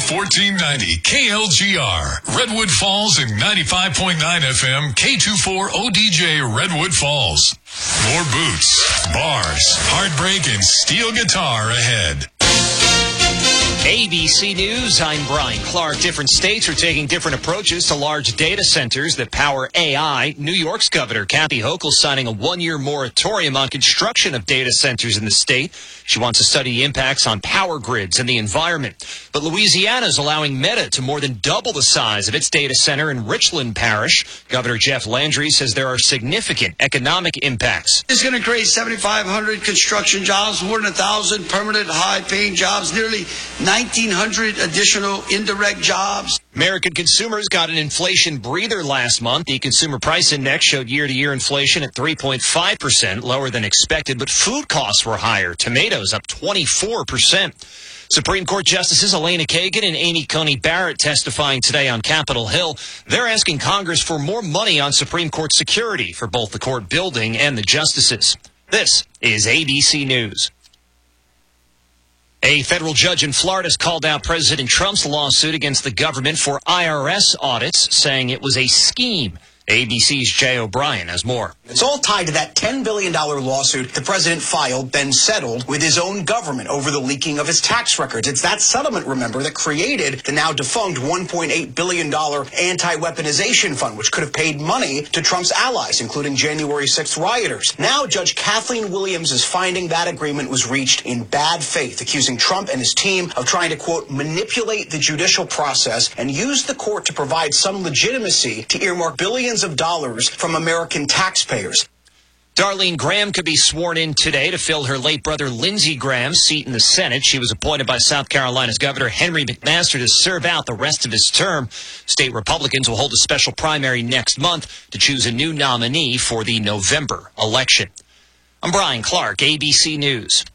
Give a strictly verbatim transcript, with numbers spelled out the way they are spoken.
fourteen ninety K L G R, Redwood Falls, and ninety-five point nine F M K twenty-four O D J, Redwood Falls. More boots, bars, heartbreak, and steel guitar ahead. A B C News, I'm Brian Clark. Different states are taking different approaches to large data centers that power A I. New York's Governor Kathy Hochul signing a one-year moratorium on construction of data centers in the state. She wants to study the impacts on power grids and the environment. But Louisiana's allowing Meta to more than double the size of its data center in Richland Parish. Governor Jeff Landry says there are significant economic impacts. It's going to create seventy-five hundred construction jobs, more than one thousand permanent high-paying jobs, nearly nineteen hundred additional indirect jobs. American consumers got an inflation breather last month. The Consumer Price Index showed year-to-year inflation at three point five percent, lower than expected, but food costs were higher. Tomatoes up twenty-four percent. Supreme Court Justices Elena Kagan and Amy Coney Barrett testifying today on Capitol Hill. They're asking Congress for more money on Supreme Court security for both the court building and the justices. This is A B C News. A federal judge in Florida has called out President Trump's lawsuit against the government for I R S audits, saying it was a scheme. A B C's Jay O'Brien has more. It's all tied to that ten billion dollars lawsuit the president filed, then settled with his own government over the leaking of his tax records. It's that settlement, remember, that created the now defunct one point eight billion dollars anti-weaponization fund, which could have paid money to Trump's allies, including January sixth rioters. Now, Judge Kathleen Williams is finding that agreement was reached in bad faith, accusing Trump and his team of trying to, quote, manipulate the judicial process and use the court to provide some legitimacy to earmark billions of dollars from American taxpayers. Darlene Graham could be sworn in today to fill her late brother Lindsey Graham's seat in the Senate. She was appointed by South Carolina's Governor Henry McMaster to serve out the rest of his term. State Republicans will hold a special primary next month to choose a new nominee for the November election. I'm Brian Clark, A B C News.